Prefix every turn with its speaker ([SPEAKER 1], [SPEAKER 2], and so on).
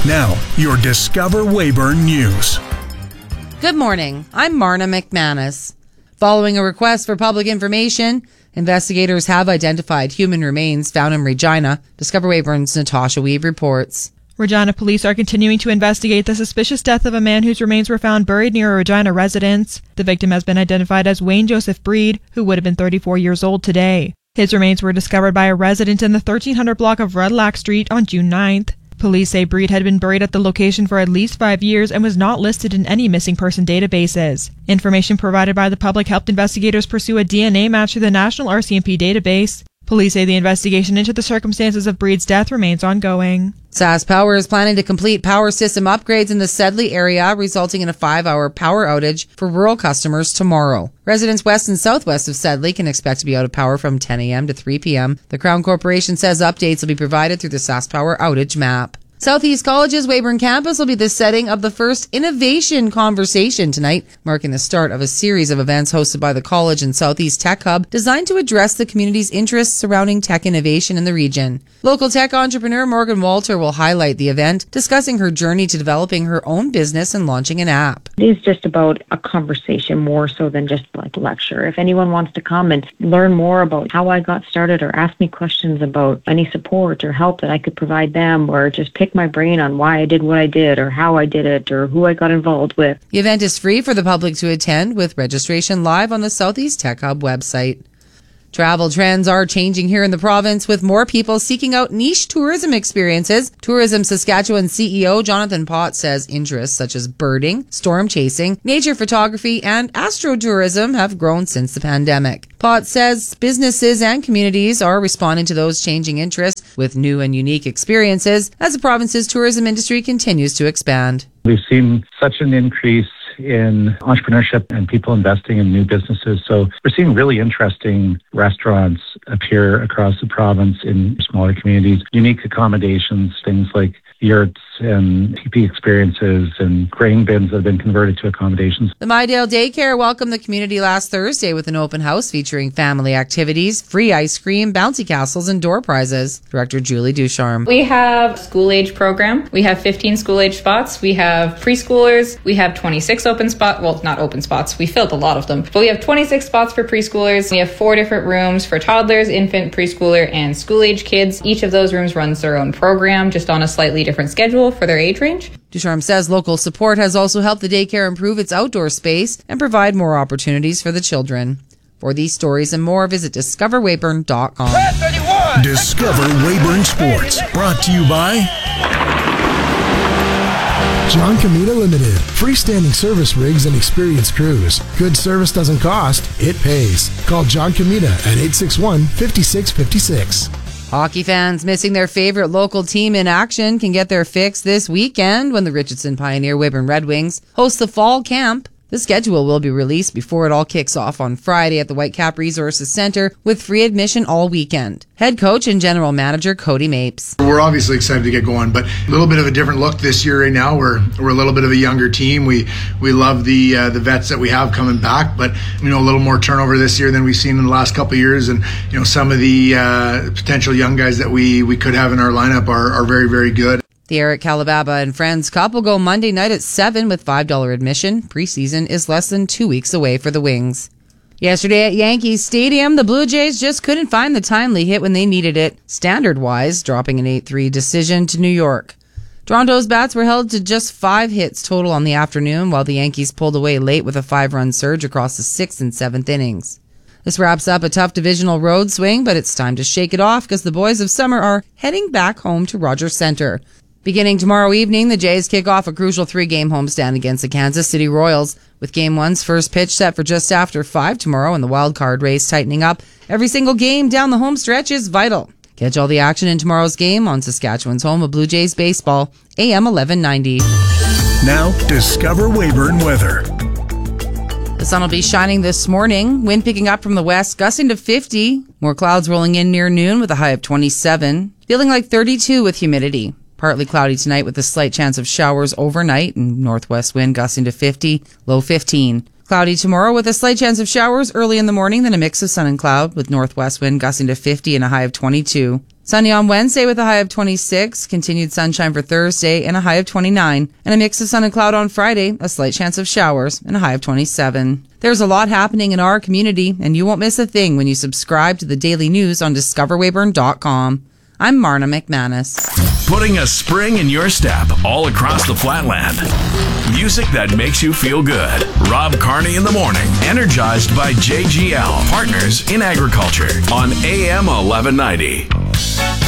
[SPEAKER 1] Now, your Discover Weyburn News.
[SPEAKER 2] Good morning. I'm Marna McManus. Following a request for public information, investigators have identified human remains found in Regina. Discover Weyburn's Natasha Weave reports.
[SPEAKER 3] Regina police are continuing to investigate the suspicious death of a man whose remains were found buried near a Regina residence. The victim has been identified as Wayne Joseph Breed, who would have been 34 years old today. His remains were discovered by a resident in the 1300 block of Red Lac Street on June 9th. Police say Breed had been buried at the location for at least 5 years and was not listed in any missing person databases. Information provided by the public helped investigators pursue a DNA match through the National RCMP database. Police say the investigation into the circumstances of Breed's death remains ongoing.
[SPEAKER 2] SaskPower is planning to complete power system upgrades in the Sedley area, resulting in a 5-hour power outage for rural customers tomorrow. Residents west and southwest of Sedley can expect to be out of power from 10 a.m. to 3 p.m. The Crown Corporation says updates will be provided through the SaskPower outage map. Southeast College's Weyburn campus will be the setting of the first Innovation Conversation tonight, marking the start of a series of events hosted by the college and Southeast Tech Hub designed to address the community's interests surrounding tech innovation in the region. Local tech entrepreneur Morgan Walter will highlight the event, discussing her journey to developing her own business and launching an app.
[SPEAKER 4] It is just about a conversation more so than just like a lecture. If anyone wants to come and learn more about how I got started or ask me questions about any support or help that I could provide them, or just pick my brain on why I did what I did or how I did it or who I got involved with.
[SPEAKER 2] The event is free for the public to attend, with registration live on the Southeast Tech Hub website. Travel trends are changing here in the province, with more people seeking out niche tourism experiences. Tourism Saskatchewan CEO Jonathan Pott says interests such as birding, storm chasing, nature photography, and astrotourism have grown since the pandemic. Pott says businesses and communities are responding to those changing interests with new and unique experiences as the province's tourism industry continues to expand.
[SPEAKER 5] We've seen such an increase in entrepreneurship and people investing in new businesses. So we're seeing really interesting restaurants appear across the province in smaller communities, unique accommodations, things like yurts and teepee experiences and grain bins that have been converted to accommodations.
[SPEAKER 2] The Mydale Daycare welcomed the community last Thursday with an open house featuring family activities, free ice cream, bouncy castles, and door prizes. Director Julie Ducharme.
[SPEAKER 6] We have a school-age program. We have 15 school-age spots. We have preschoolers. We have 26 open spots. Well, not open spots. We filled a lot of them. But we have 26 spots for preschoolers. We have 4 different rooms for toddlers, infant, preschooler, and school-age kids. Each of those rooms runs their own program, just on a slightly different schedule for their age range.
[SPEAKER 2] Ducharme says local support has also helped the daycare improve its outdoor space and provide more opportunities for the children. For these stories and more, visit discoverweyburn.com.
[SPEAKER 1] Discover Weyburn Sports, brought to you by
[SPEAKER 7] John Comita Limited. Freestanding service rigs and experienced crews. Good service doesn't cost, it pays. Call John Comita at 861-5656.
[SPEAKER 2] Hockey fans missing their favorite local team in action can get their fix this weekend when the Richardson Pioneer Weyburn Red Wings host the fall camp. The schedule will be released before it all kicks off on Friday at the Whitecap Resources Center with free admission all weekend. Head coach and general manager Cody Mapes.
[SPEAKER 8] We're obviously excited to get going, but a little bit of a different look this year right now. We're a little bit of a younger team. We love the vets that we have coming back, but a little more turnover this year than we've seen in the last couple of years, and some of the potential young guys that we could have in our lineup are very, very good.
[SPEAKER 2] The Eric Calababa and Friends Cup will go Monday night at 7 with $5 admission. Preseason is less than 2 weeks away for the Wings. Yesterday at Yankee Stadium, the Blue Jays just couldn't find the timely hit when they needed it, standard-wise, dropping an 8-3 decision to New York. Toronto's bats were held to just 5 hits total on the afternoon, while the Yankees pulled away late with a 5-run surge across the 6th and 7th innings. This wraps up a tough divisional road swing, but it's time to shake it off because the boys of summer are heading back home to Rogers Centre. Beginning tomorrow evening, the Jays kick off a crucial 3-game homestand against the Kansas City Royals, with Game 1's first pitch set for just after 5 tomorrow and the wild card race tightening up. Every single game down the home stretch is vital. Catch all the action in tomorrow's game on Saskatchewan's home of Blue Jays baseball, AM 1190.
[SPEAKER 1] Now, Discover Weyburn weather.
[SPEAKER 2] The sun will be shining this morning. Wind picking up from the west, gusting to 50. More clouds rolling in near noon with a high of 27. Feeling like 32 with humidity. Partly cloudy tonight with a slight chance of showers overnight and northwest wind gusting to 50, low 15. Cloudy tomorrow with a slight chance of showers early in the morning, then a mix of sun and cloud with northwest wind gusting to 50 and a high of 22. Sunny on Wednesday with a high of 26, continued sunshine for Thursday and a high of 29, and a mix of sun and cloud on Friday, a slight chance of showers, and a high of 27. There's a lot happening in our community, and you won't miss a thing when you subscribe to the daily news on discoverweyburn.com. I'm Marna McManus.
[SPEAKER 9] Putting a spring in your step all across the flatland. Music that makes you feel good. Rob Carney in the morning. Energized by JGL, Partners in Agriculture on AM 1190.